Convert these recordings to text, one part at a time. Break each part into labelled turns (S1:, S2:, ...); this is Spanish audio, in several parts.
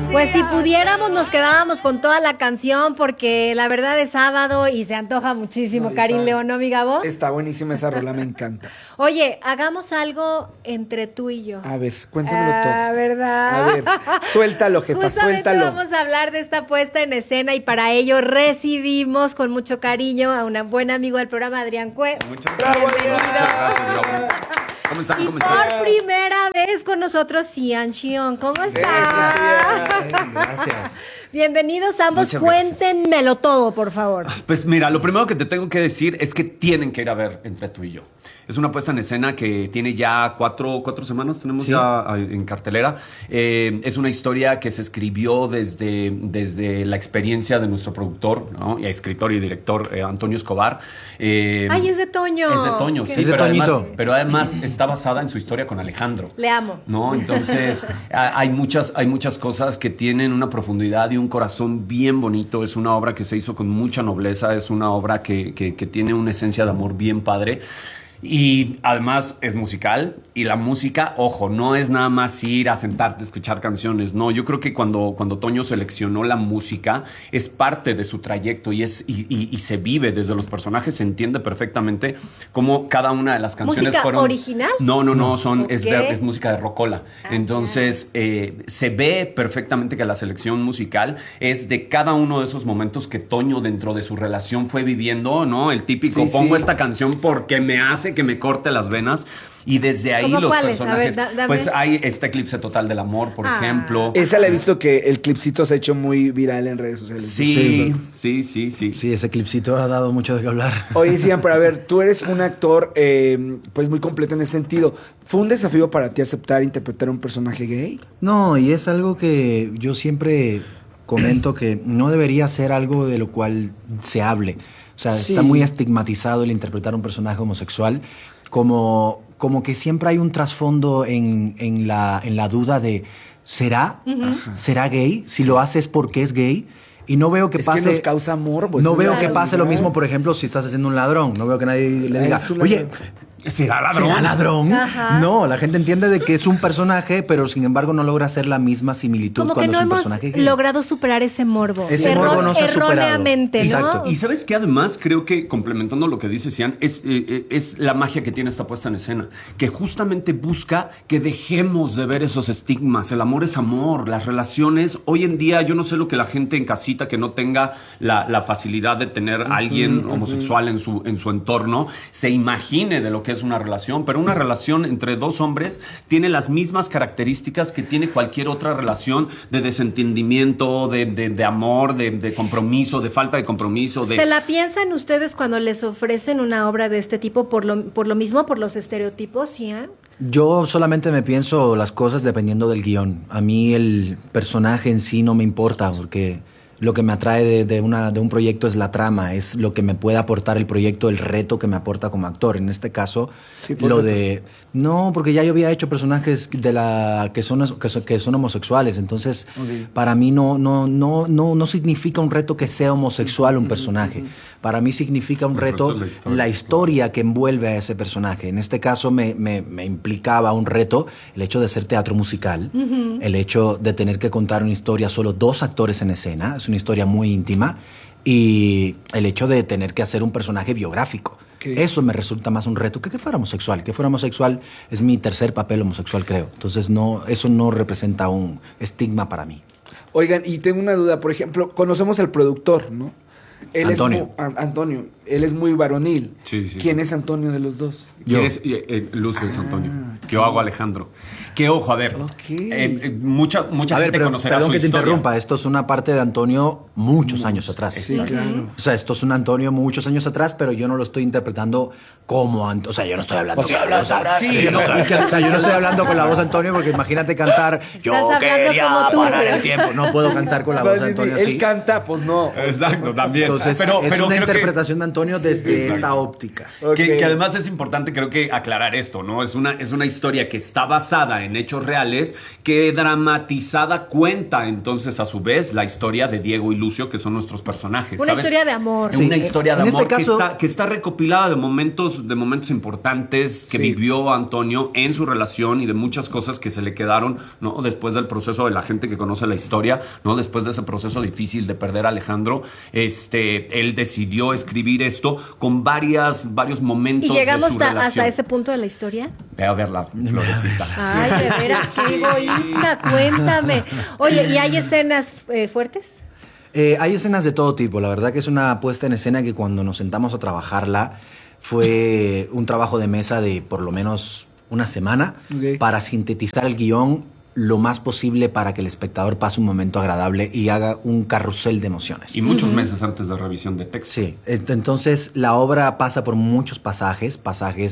S1: Pues si pudiéramos nos quedábamos con toda la canción porque la verdad es sábado y se antoja muchísimo, Karin León, ¿no, mi Gabo?
S2: Está buenísima esa rola, me encanta.
S1: Oye, hagamos algo entre tú y yo.
S2: A ver, cuéntamelo todo.
S1: ¿Verdad?
S2: A ver, suéltalo, jefa,
S1: Justamente
S2: suéltalo.
S1: vamos a hablar de esta puesta en escena y para ello recibimos con mucho cariño a un buen amigo del programa, Adrián Cue.
S3: Muchas
S1: Bienvenido.
S3: gracias, Gabo. ¿Cómo están?
S1: Y
S3: ¿Cómo
S1: por
S3: están?
S1: primera vez con nosotros, Cian Chion. ¿Cómo estás?
S4: Gracias.
S1: Bienvenidos ambos.
S3: Muchas gracias.
S1: Cuéntenmelo todo, por favor.
S3: Pues mira, lo primero que te tengo que decir es que tienen que ir a ver Entre tú y yo. Es una puesta en escena que tiene ya cuatro semanas, tenemos ya en cartelera. Es una historia que se escribió desde la experiencia de nuestro productor, ¿no? Y escritor y director Antonio Escobar.
S1: Ay, es de Toño.
S3: Es de Toño,
S1: Qué
S3: sí,
S4: Es de Toñito.
S3: pero además está basada en su historia con Alejandro.
S1: Le amo.
S3: ¿No? Entonces, hay muchas cosas que tienen una profundidad y un corazón bien bonito. Es una obra que se hizo con mucha nobleza, es una obra que tiene una esencia de amor bien padre. Y además es musical y la música, ojo, no es nada más ir a sentarte a escuchar canciones, no, yo creo que cuando Toño seleccionó la música es parte de su trayecto y se vive desde los personajes, se entiende perfectamente cómo cada una de las canciones
S1: ¿Música
S3: fueron...
S1: original?
S3: No,
S1: Ok.
S3: es música de rocola. Entonces se ve perfectamente que la selección musical es de cada uno de esos momentos que Toño dentro de su relación fue viviendo, ¿no? El típico,
S2: Sí,
S3: pongo
S2: sí.
S3: esta canción porque me hace que me corte las venas y desde ahí
S1: ¿Cómo
S3: los
S1: cuáles? A ver,
S3: personajes,
S1: dame.
S3: pues hay este Eclipse Total del Amor, por ejemplo.
S2: Esa la he visto que el clipcito se ha hecho muy viral en redes sociales.
S3: Sí.
S4: Sí, ese clipcito ha dado mucho de qué hablar.
S2: Oye, Cian, pero a ver, tú eres un actor pues muy completo en ese sentido. ¿Fue un desafío para ti aceptar interpretar un personaje gay?
S4: No, y es algo que yo siempre comento que no debería ser algo de lo cual se hable. O sea,
S2: Sí.
S4: está muy estigmatizado el interpretar un personaje homosexual, como que siempre hay un trasfondo en la duda de ¿será? ¿Será gay? Si lo haces porque es gay. Y no veo que
S2: Es
S4: pase.
S2: que nos causa morbo.
S4: No
S2: esa es
S4: veo
S2: la
S4: que pase lo
S2: realidad.
S4: mismo, por ejemplo, si estás haciendo un ladrón. No veo que nadie le diga,
S2: Es un
S4: oye,
S2: ladrón.
S3: ¿Será ladrón?
S4: ¿será ladrón?
S1: Ajá.
S4: No, la gente entiende de que es un personaje, pero sin embargo no logra hacer la misma similitud
S1: Como que
S4: cuando
S1: no
S4: es un
S1: hemos
S4: personaje gay.
S1: logrado superar ese morbo.
S4: Ese morbo no se ha superado.
S1: Erróneamente, ¿no?
S4: Exacto.
S3: Y sabes que además creo que, complementando lo que dice Cian, es la magia que tiene esta puesta en escena, que justamente busca que dejemos de ver esos estigmas. El amor es amor, las relaciones. Hoy en día yo no sé lo que la gente en casita que no tenga la facilidad de tener a alguien homosexual en su entorno se imagine de lo que es una relación, pero una relación entre dos hombres tiene las mismas características que tiene cualquier otra relación de desentendimiento, de amor, de compromiso, de falta de compromiso.
S1: ¿Se la piensan ustedes cuando les ofrecen una obra de este tipo por lo mismo, por los estereotipos, ¿sí?
S4: Yo solamente me pienso las cosas dependiendo del guión. A mí el personaje en sí no me importa, porque lo que me atrae de un proyecto es la trama, es lo que me puede aportar el proyecto, el reto que me aporta como actor. En este caso,
S2: Sí, por
S4: lo
S2: reto.
S4: de... No, porque ya yo había hecho personajes que son homosexuales, entonces para mí no significa un reto que sea homosexual un personaje. Para mí significa un reto la historia que envuelve a ese personaje. En este caso me implicaba un reto el hecho de hacer teatro musical, el hecho de tener que contar una historia solo dos actores en escena, es una historia muy íntima, y el hecho de tener que hacer un personaje biográfico.
S2: ¿Qué?
S4: Eso me resulta más un reto que fuera homosexual. Que fuera homosexual es mi tercer papel homosexual, creo. Entonces eso no representa un estigma para mí.
S2: Oigan, y tengo una duda, por ejemplo, conocemos al productor, ¿no?
S4: Antonio.
S2: Antonio, él es muy varonil.
S3: Sí, sí.
S2: ¿Quién es Antonio de los dos?
S3: ¿Quieres? Luz es Antonio. Yo hago Alejandro. Que ojo, a ver. Mucha
S4: A ver,
S3: gente
S4: pero
S3: conocerá
S4: perdón
S3: su
S4: que te
S3: historia.
S4: interrumpa. Esto es una parte de Antonio muchos años atrás.
S2: Sí, claro.
S4: O sea, esto es un Antonio muchos años atrás, pero yo no lo estoy interpretando como Antonio. O sea, yo no estoy hablando. Yo no estoy hablando con la voz de Antonio, porque imagínate cantar. Yo
S1: hablando
S4: quería
S1: como tú.
S4: parar el tiempo. No puedo cantar con la voz de Antonio
S2: Él
S4: así.
S2: canta, pues no.
S3: Exacto, también.
S4: Entonces,
S3: Pero
S4: es una
S3: creo que-
S4: interpretación de Antonio desde
S3: Exacto.
S4: esta óptica.
S2: Ok.
S3: Que además es importante, creo que aclarar esto, ¿no? Es una historia que está basada en hechos reales, que dramatizada cuenta entonces a su vez la historia de Diego y Lucio, que son nuestros personajes.
S1: Una
S3: ¿sabes?
S1: historia de amor.
S4: Sí.
S3: Una historia de
S4: En este
S3: amor
S4: caso-
S3: que está recopilada de momentos importantes que
S2: Sí.
S3: vivió Antonio en su relación y de muchas cosas que se le quedaron, ¿no? Después del proceso de la gente que conoce la historia, ¿no? Después de ese proceso difícil de perder a Alejandro, él decidió escribir esto con varios momentos
S1: ¿Y llegamos
S3: de su relación.
S1: hasta ese punto de la historia?
S3: Ve a ver la florecita.
S1: Ay, de veras, qué egoísta, cuéntame. Oye, ¿y hay escenas fuertes?
S4: Hay escenas de todo tipo. La verdad que es una puesta en escena que cuando nos sentamos a trabajarla fue un trabajo de mesa de por lo menos una semana
S2: Ok.
S4: para sintetizar el guión lo más posible para que el espectador pase un momento agradable y haga un carrusel de emociones.
S3: Y muchos meses antes de revisión de texto.
S4: Sí, entonces la obra pasa por muchos pasajes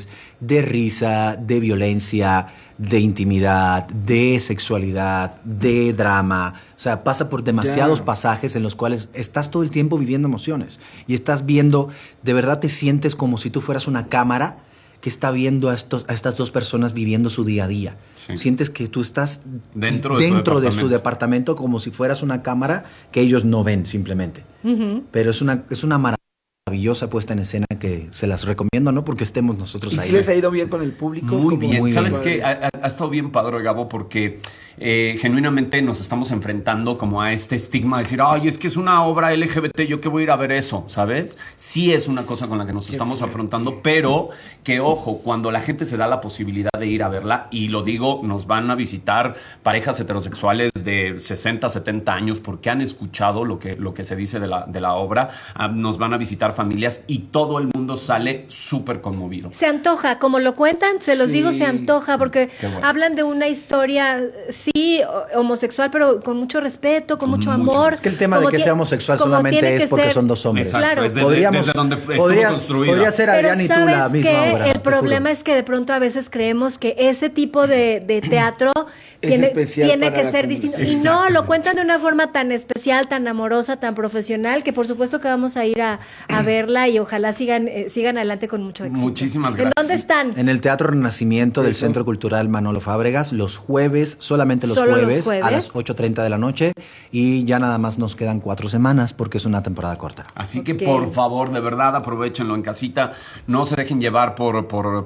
S4: de risa, de violencia, de intimidad, de sexualidad, de drama. O sea, pasa por demasiados
S2: Ya.
S4: pasajes en los cuales estás todo el tiempo viviendo emociones y estás viendo, de verdad te sientes como si tú fueras una cámara que está viendo a estas dos personas viviendo su día a día.
S3: Sí.
S4: Sientes que tú estás
S3: Dentro
S4: de su
S3: departamento.
S4: departamento como si fueras una cámara que ellos no ven simplemente. Pero es una maravillosa puesta en escena que se las recomiendo, ¿no? Porque estemos nosotros
S2: ¿Y
S4: ahí.
S2: si les ha ido bien con el público?
S3: Muy
S2: Como-
S3: bien.
S4: muy
S3: ¿Sabes
S2: bien.
S3: qué? Ha estado bien padre, Gabo, porque genuinamente nos estamos enfrentando como a este estigma de decir, ay, es que es una obra LGBT, yo que voy a ir a ver eso, ¿sabes? Sí es una cosa con la que nos estamos afrontando, pero que ojo, cuando la gente se da la posibilidad de ir a verla, y lo digo, nos van a visitar parejas heterosexuales de 60, 70 años porque han escuchado lo que se dice de la obra, nos van a visitar familias y todo el mundo sale súper conmovido.
S1: Se antoja, como lo cuentan, se los
S2: Sí.
S1: digo, se antoja, porque
S3: Qué bueno.
S1: hablan de una historia, sí, homosexual, pero con mucho respeto, con mucho
S3: mucho.
S1: amor.
S4: Es que el tema de
S1: Como
S4: que
S1: tie-
S4: sea homosexual
S1: como
S4: solamente
S1: tiene
S4: es
S1: que
S4: porque
S1: ser.
S4: son dos hombres.
S3: Exacto,
S1: Claro.
S3: es desde donde estuvo construida.
S4: Podría ser
S1: Pero
S4: Adrián y tú
S1: ¿sabes
S4: la misma
S1: qué?
S4: obra.
S1: El
S4: te
S1: problema
S4: juro.
S1: es que de pronto a veces creemos que ese tipo de teatro
S2: Es
S1: tiene
S2: especial para
S1: que
S2: la
S1: ser
S2: comunidad.
S1: distinto. Y no,
S3: Exactamente.
S1: lo cuentan de una forma tan especial, tan amorosa, tan profesional, que por supuesto que vamos a ir a verla y ojalá sigan adelante con mucho éxito.
S3: Muchísimas
S1: ¿En
S3: gracias.
S1: dónde están?
S4: En el Teatro Renacimiento del
S2: Eso.
S4: Centro Cultural Manolo Fábregas, los jueves, solamente los
S1: ¿Solo los
S4: jueves,
S1: jueves?
S4: a las 8:30 de la noche, y ya nada más nos quedan 4 semanas porque es una temporada corta.
S3: Así que
S1: Ok.
S3: por favor, de verdad, aprovechenlo en casita. No se dejen llevar por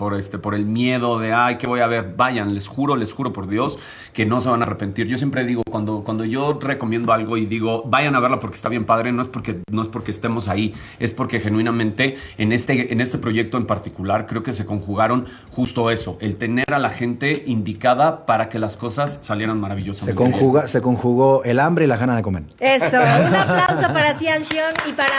S3: el miedo de ay, ¿qué voy a ver? Vayan, les juro por Dios que no se van a arrepentir. Yo siempre digo, cuando yo recomiendo algo y digo, vayan a verla porque está bien padre, no es porque estemos ahí, es porque genuinamente en este proyecto en particular creo que se conjugaron justo eso, el tener a la gente indicada para que las cosas salieran maravillosamente.
S4: Se conjugó el hambre y la gana de comer.
S1: Eso, un aplauso para Cian Xiong y para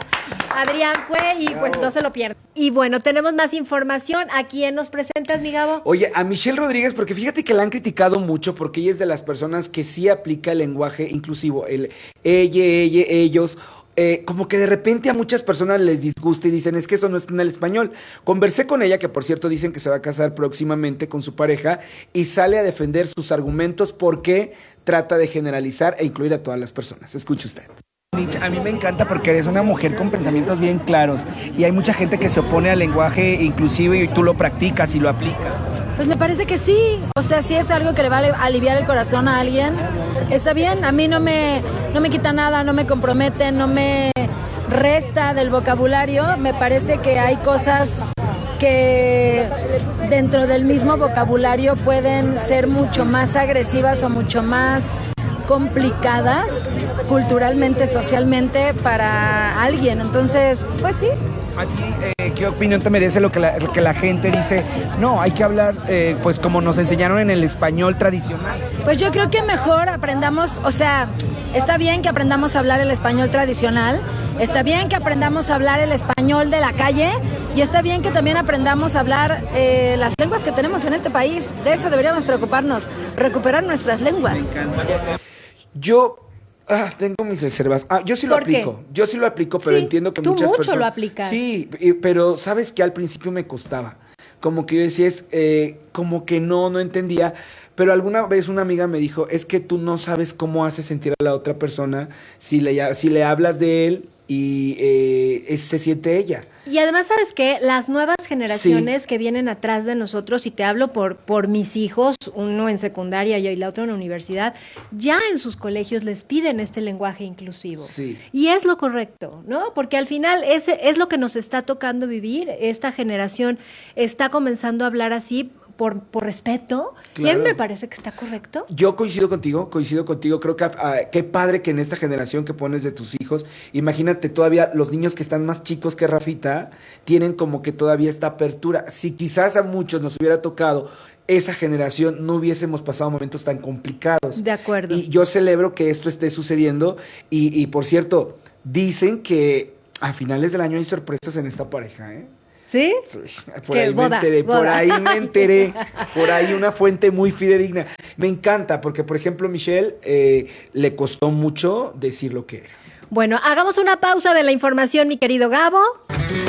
S1: Adrián Cue, y pues no se lo pierdan. Y bueno, tenemos más información. ¿A quién nos presentas, mi Gabo?
S2: Oye, a Michelle Rodríguez, porque fíjate que la han criticado mucho porque ella es de las personas que sí aplica el lenguaje inclusivo, el ella, ellos. Como que de repente a muchas personas les disgusta y dicen, es que eso no está en el español. Conversé con ella, que por cierto dicen que se va a casar próximamente con su pareja, y sale a defender sus argumentos porque trata de generalizar e incluir a todas las personas. Escuche usted.
S5: A mí me encanta porque eres una mujer con pensamientos bien claros y hay mucha gente que se opone al lenguaje inclusivo y tú lo practicas y lo aplicas.
S6: Pues me parece que sí, o sea, si es algo que le va a aliviar el corazón a alguien, está bien, a mí no me quita nada, no me compromete, no me resta del vocabulario, me parece que hay cosas que dentro del mismo vocabulario pueden ser mucho más agresivas o mucho más complicadas culturalmente, socialmente para alguien, entonces, pues sí.
S5: ¿A ti qué opinión te merece lo que la gente dice? No, hay que hablar pues como nos enseñaron en el español tradicional.
S6: Pues yo creo que mejor aprendamos, o sea, está bien que aprendamos a hablar el español tradicional, está bien que aprendamos a hablar el español de la calle y está bien que también aprendamos a hablar las lenguas que tenemos en este país. De eso deberíamos preocuparnos, recuperar nuestras lenguas.
S2: Yo tengo mis reservas. Yo sí lo
S1: ¿Por qué?
S2: aplico. Yo sí lo aplico, pero
S1: Sí,
S2: entiendo que
S1: tú
S2: muchas
S1: mucho
S2: personas...
S1: lo aplicas.
S2: Sí, pero sabes que al principio me costaba. Como que yo decía, como que no entendía. Pero alguna vez una amiga me dijo, es que tú no sabes cómo hace sentir a la otra persona si le hablas de él y se siente ella.
S1: Y además, ¿sabes qué? Las nuevas generaciones que vienen atrás de nosotros, y te hablo por mis hijos, uno en secundaria y la otra en la universidad, ya en sus colegios les piden este lenguaje inclusivo.
S2: Sí.
S1: Y es lo correcto, ¿no? Porque al final es lo que nos está tocando vivir. Esta generación está comenzando a hablar así por respeto.
S2: Claro.
S1: Y a mí me parece que está correcto.
S2: Yo coincido contigo, creo que qué padre que en esta generación que pones de tus hijos, imagínate todavía los niños que están más chicos que Rafita, tienen como que todavía esta apertura. Si quizás a muchos nos hubiera tocado esa generación, no hubiésemos pasado momentos tan complicados.
S1: De acuerdo.
S2: Y yo celebro que esto esté sucediendo y por cierto, dicen que a finales del año hay sorpresas en esta pareja, ¿eh?
S1: ¿Sí?
S2: Por ahí me enteré, por ahí una fuente muy fidedigna. Me encanta porque, por ejemplo, Michelle le costó mucho decir lo que era.
S1: Bueno, hagamos una pausa de la información, mi querido Gabo.